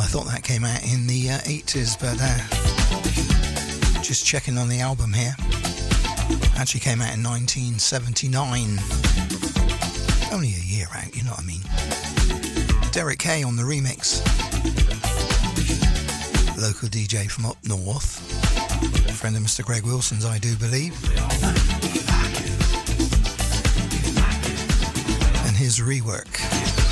thought that came out in the 80s, but just checking on the album here. Actually came out in 1979. Only a year out, you know what I mean. Derek Kay on the remix. Local DJ from up north. Friend of Mr. Greg Wilson's, I do believe. And his rework.